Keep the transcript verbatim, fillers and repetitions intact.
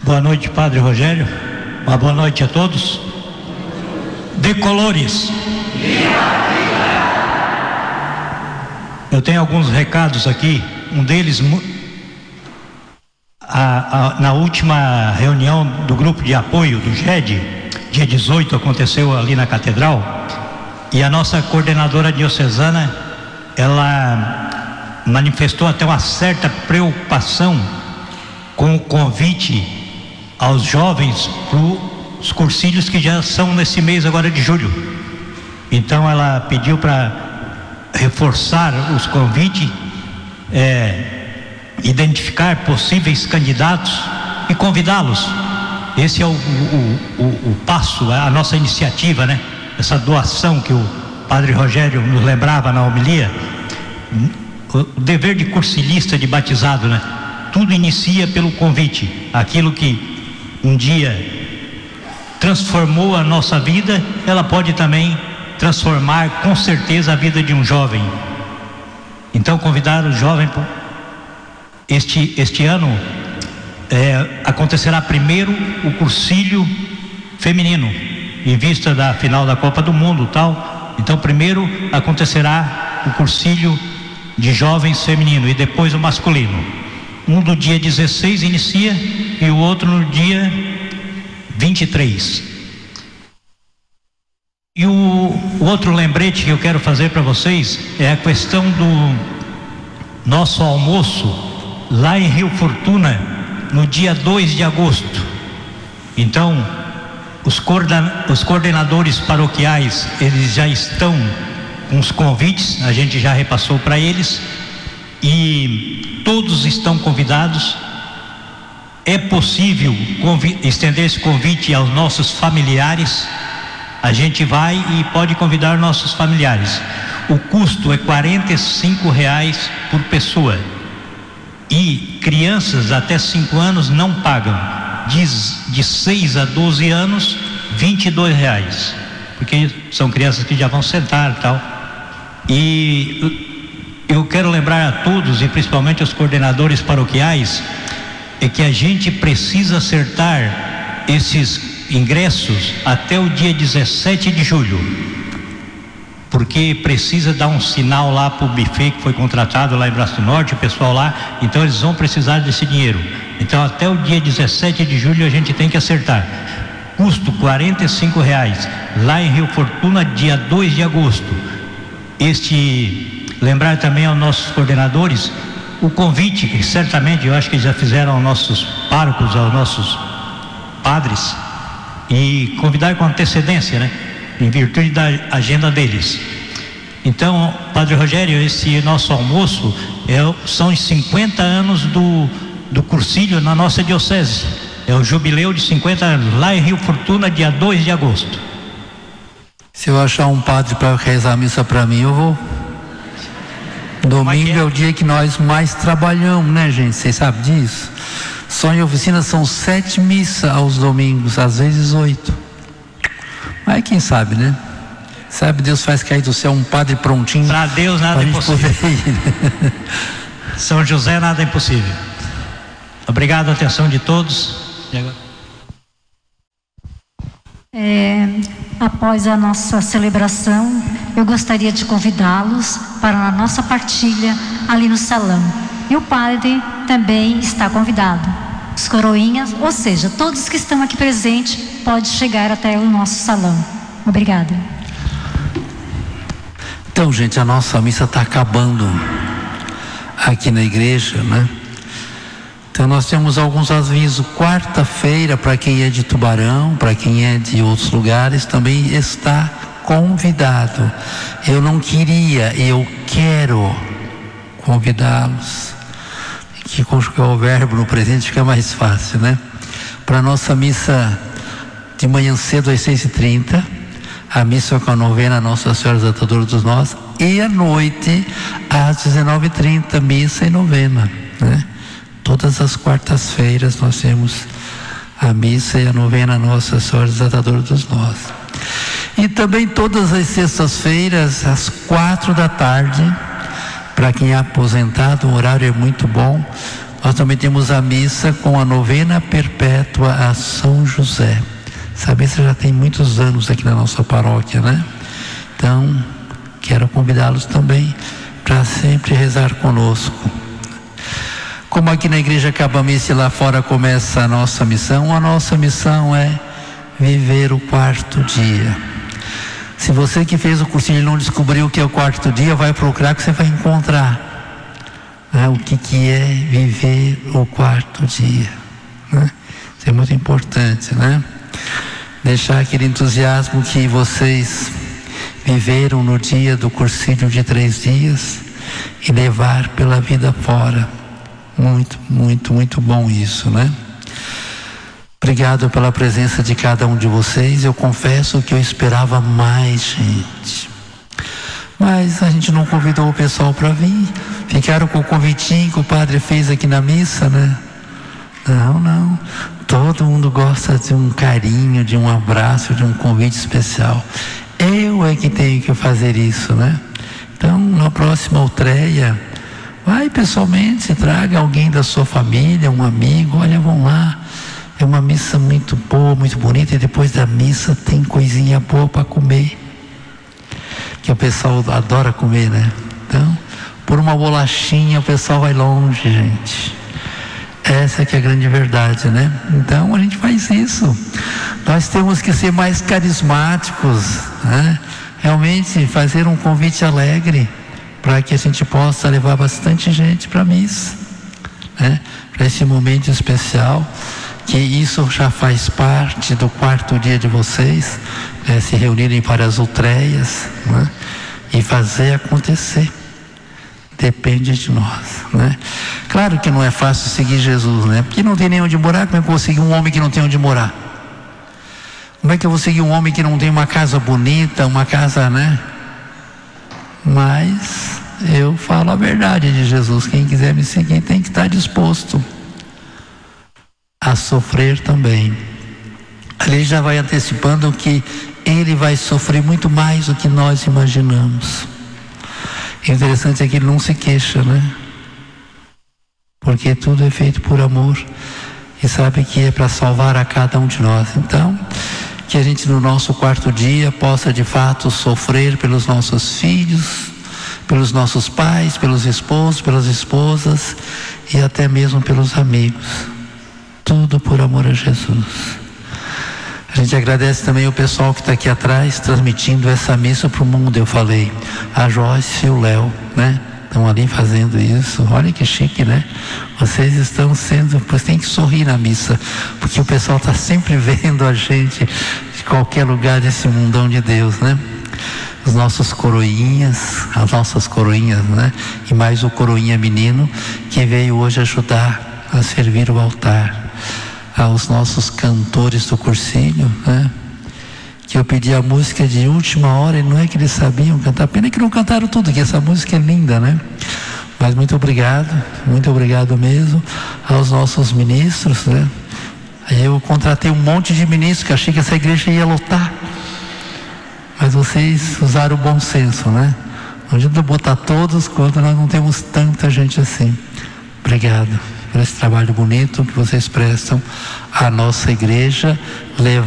Boa noite, Padre Rogério. Uma boa noite a todos. De colores. Eu tenho alguns recados aqui. Um deles, a, a, na última reunião do grupo de apoio do G E D, dia dezoito, aconteceu ali na Catedral, e a nossa coordenadora diocesana, ela manifestou até uma certa preocupação com o convite aos jovens para os cursilhos que já são nesse mês agora de julho. Então ela pediu para reforçar os convites, é, identificar possíveis candidatos e convidá-los. Esse é o, o, o, o passo, a nossa iniciativa, né? Essa doação que o Padre Rogério nos lembrava na homilia, o dever de cursilista, de batizado, né? Tudo inicia pelo convite. Aquilo que um dia transformou a nossa vida, ela pode também transformar com certeza a vida de um jovem. Então convidar o jovem este, este ano é, acontecerá primeiro o cursilho feminino, em vista da final da Copa do Mundo tal. Então primeiro acontecerá o cursilho de jovens feminino e depois o masculino. Um do dia dezesseis inicia e o outro no dia vinte e três. E o, o outro lembrete que eu quero fazer para vocês é a questão do nosso almoço lá em Rio Fortuna no dia dois de agosto. Então os, coorden, os coordenadores paroquiais, eles já estão com os convites, a gente já repassou para eles e todos estão convidados. É possível estender esse convite aos nossos familiares. A gente vai e pode convidar nossos familiares. O custo é quarenta e cinco reais por pessoa. E crianças até cinco anos não pagam. De, de seis a doze anos, vinte e dois reais. Porque são crianças que já vão sentar e tal. E eu quero lembrar a todos, e principalmente aos coordenadores paroquiais, é que a gente precisa acertar esses ingressos até o dia dezessete de julho, porque precisa dar um sinal lá para o buffet que foi contratado lá em Braço do Norte, o pessoal lá, então eles vão precisar desse dinheiro. Então até o dia dezessete de julho a gente tem que acertar. Custo quarenta e cinco reais, lá em Rio Fortuna, dia dois de agosto. Este, lembrar também aos nossos coordenadores o convite que certamente eu acho que já fizeram aos nossos párocos, aos nossos padres, e convidar com antecedência, né? Em virtude da agenda deles. Então, Padre Rogério, esse nosso almoço é, são os cinquenta anos do, do cursilho na nossa diocese. É o jubileu de cinquenta anos, lá em Rio Fortuna, dia dois de agosto. Se eu achar um padre para rezar a missa para mim, eu vou. Domingo é? é o dia que nós mais trabalhamos, né, gente? Vocês sabem disso? Só em oficina são sete missas aos domingos, às vezes oito. Mas quem sabe, né? Sabe, Deus faz cair do céu um padre prontinho. Para Deus nada é impossível. São José nada é impossível. Obrigado, a atenção de todos. E agora? É, após a nossa celebração, eu gostaria de convidá-los para a nossa partilha ali no salão. E o padre também está convidado. Os coroinhas, ou seja, todos que estão aqui presentes, podem chegar até o nosso salão. Obrigada. Então, gente, a nossa missa está acabando aqui na igreja, né? Então nós temos alguns avisos. Quarta-feira, para quem é de Tubarão, para quem é de outros lugares, também está convidado. Eu não queria, eu quero convidá-los. Que conjugar o verbo no presente fica mais fácil, né? Para a nossa missa de manhã cedo às seis e trinta, a missa com a novena Nossa Senhora Exaltadora dos Nós, e à noite às dezenove e trinta, missa e novena, né? Todas as quartas-feiras nós temos a missa e a novena Nossa Senhora Exaltadora dos Nós. E também todas as sextas-feiras, às quatro da tarde, para quem é aposentado, o horário é muito bom. nós também temos a missa com a novena perpétua a São José. Essa missa já tem muitos anos aqui na nossa paróquia, né? Então, quero convidá-los também para sempre rezar conosco. Como aqui na igreja acaba a missa e lá fora começa a nossa missão, a nossa missão é viver o quarto dia. Se você que fez o cursinho e não descobriu o que é o quarto dia, vai procurar que você vai encontrar, né, o que, que é viver o quarto dia, né? Isso é muito importante, né? Deixar aquele entusiasmo que vocês viveram no dia do cursinho de três dias e levar pela vida fora. Muito, muito, muito bom isso, né? Obrigado pela presença de cada um de vocês. Eu confesso que eu esperava mais gente, mas a gente não convidou o pessoal para vir. Ficaram com o convitinho que o padre fez aqui na missa, né? Não, não. Todo mundo gosta de um carinho, de um abraço, de um convite especial. Eu é que tenho que fazer isso, né? Então, na próxima outreia, vai pessoalmente, traga alguém da sua família, um amigo. Olha, vão lá. É uma missa muito boa, muito bonita, e depois da missa tem coisinha boa para comer, que o pessoal adora comer, né? Então, por uma bolachinha o pessoal vai longe, gente. Essa que é a grande verdade, né? Então a gente faz isso. Nós temos que ser mais carismáticos, né? Realmente fazer um convite alegre para que a gente possa levar bastante gente para a missa, né? Para esse momento especial, que isso já faz parte do quarto dia de vocês, né? Se reunirem para as outreias, né? E fazer acontecer. Depende de nós, né? Claro que não é fácil seguir Jesus, né? Porque não tem nem onde morar. Como é que eu vou seguir um homem que não tem onde morar? Como é que eu vou seguir um homem que não tem uma casa bonita, uma casa, né? Mas eu falo a verdade de Jesus. Quem quiser me seguir tem que estar disposto a sofrer também. Ali já vai antecipando que ele vai sofrer muito mais do que nós imaginamos. O interessante é que ele não se queixa, né? Porque tudo é feito por amor e sabe que é para salvar a cada um de nós. Então, que a gente no nosso quarto dia possa de fato sofrer pelos nossos filhos, pelos nossos pais, pelos esposos, pelas esposas e até mesmo pelos amigos. Tudo por amor a Jesus. A gente agradece também o pessoal que está aqui atrás, transmitindo essa missa para o mundo. Eu falei, a Joyce e o Léo, né? Estão ali fazendo isso. Olha que chique, né? Vocês estão sendo, pois tem que sorrir na missa, porque o pessoal está sempre vendo a gente de qualquer lugar desse mundão de Deus, né? Os nossos coroinhas, as nossas coroinhas, né? E mais o coroinha menino que veio hoje ajudar a servir o altar. Aos nossos cantores do cursinho, né? Que eu pedi a música de última hora e não é que eles sabiam cantar, pena que não cantaram tudo, que essa música é linda, né? Mas muito obrigado, muito obrigado mesmo aos nossos ministros, né? Aí eu contratei um monte de ministros, que achei que essa igreja ia lotar, mas vocês usaram o bom senso, né? Não adianta botar todos quando nós não temos tanta gente assim. Obrigado por esse trabalho bonito que vocês prestam à nossa igreja,